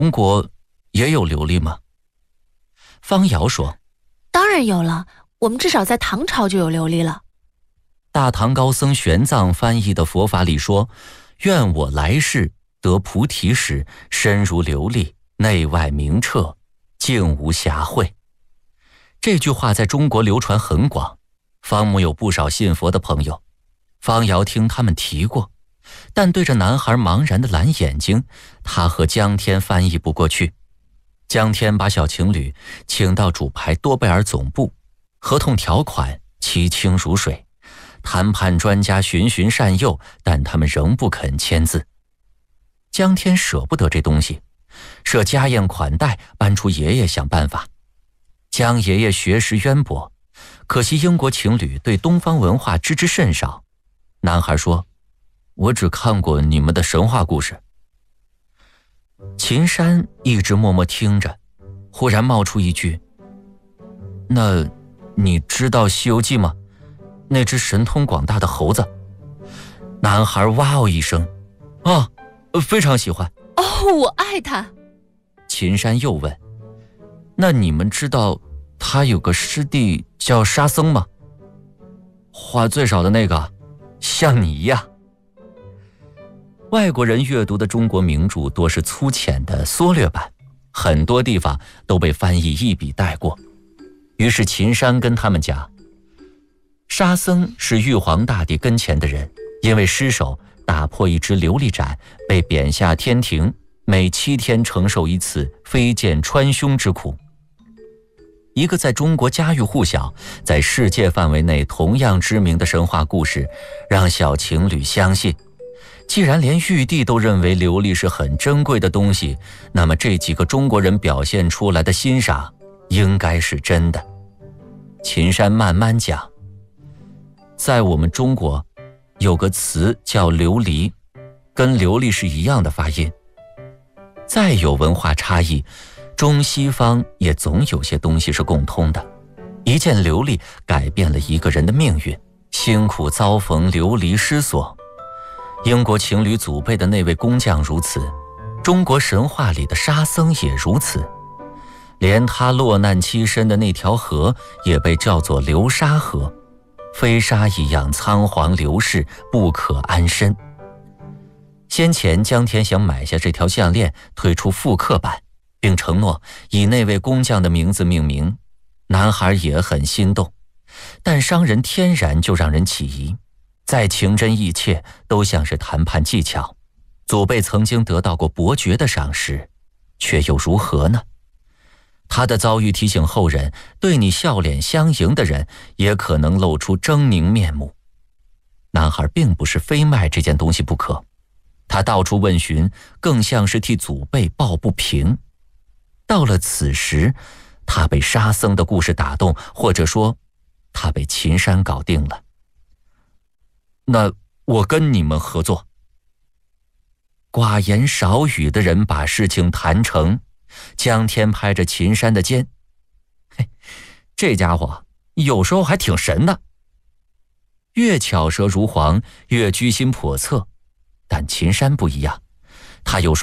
中国也有琉璃吗？方瑶说， 当然有了，我们至少在唐朝就有琉璃了。 大唐高僧玄奘翻译的佛法里说，愿我来世得菩提时，身如琉璃，内外明澈，净无瑕秽。这句话在中国流传很广，方母有不少信佛的朋友。方瑶听他们提过，但对着男孩茫然的蓝眼睛，他和江天翻译不过去。江天把小情侣请到主牌多贝尔总部，合同条款其清如水，谈判专家循循善诱，但他们仍不肯签字。江天舍不得这东西，设家宴款待，搬出爷爷想办法。江爷爷学识渊博，可惜英国情侣对东方文化知之甚少。男孩说，我只看过你们的神话故事。秦山一直默默听着，忽然冒出一句，那你知道西游记吗？那只神通广大的猴子。男孩哇哦一声，啊，非常喜欢。 哦，我爱他。 秦山又问，那你们知道他有个师弟叫沙僧吗？话最少的那个，像你呀。外国人阅读的中国名著多是粗浅的缩略版，很多地方都被翻译一笔带过。于是秦山跟他们讲，沙僧是玉皇大帝跟前的人，因为失手打破一只琉璃盏，被贬下天庭，每7天承受一次飞剑穿胸之苦。一个在中国家喻户晓，在世界范围内同样知名的神话故事，让小情侣相信，既然连玉帝都认为琉璃是很珍贵的东西，那么这几个中国人表现出来的欣赏应该是真的。秦山慢慢讲，在我们中国有个词叫琉璃，跟琉璃是一样的发音。再有文化差异，中西方也总有些东西是共通的。一件琉璃改变了一个人的命运，辛苦遭逢流离失所。英国情侣祖辈的那位工匠如此，中国神话里的沙僧也如此，连他落难栖身的那条河也被叫做流沙河，飞沙一样仓皇流逝，不可安身。先前江天想买下这条项链，推出复刻版，并承诺以那位工匠的名字命名。男孩也很心动，但商人天然就让人起疑，再情真意切都像是谈判技巧。祖辈曾经得到过伯爵的赏识，却又如何呢？他的遭遇提醒后人，对你笑脸相迎的人也可能露出狰狞面目。男孩并不是非卖这件东西不可，他到处问询，更像是替祖辈抱不平。到了此时，他被沙僧的故事打动，或者说他被秦山搞定了。那我跟你们合作。寡言少语的人把事情谈成，江天拍着秦山的肩，嘿，这家伙有时候还挺神的。越巧舌如簧，越居心叵测，但秦山不一样，他有双